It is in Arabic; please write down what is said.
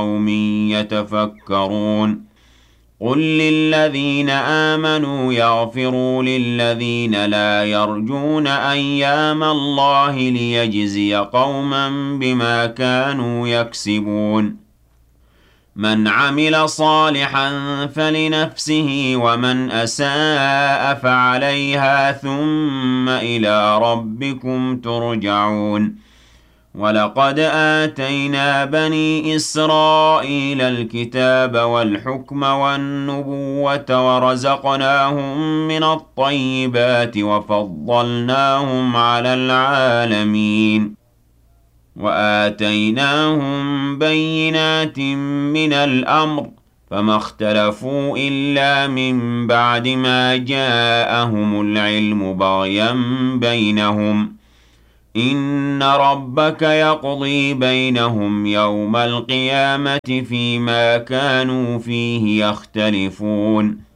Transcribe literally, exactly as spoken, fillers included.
قوم يتفكرون قل للذين آمنوا يغفروا للذين لا يرجون أيام الله ليجزي قوما بما كانوا يكسبون من عمل صالحا فلنفسه ومن أساء فعليها ثم إلى ربكم ترجعون ولقد آتينا بني إسرائيل الكتاب والحكم والنبوة ورزقناهم من الطيبات وفضلناهم على العالمين وآتيناهم بينات من الأمر فما اختلفوا إلا من بعد ما جاءهم العلم بغيا بينهم إن ربك يقضي بينهم يوم القيامة فيما كانوا فيه يختلفون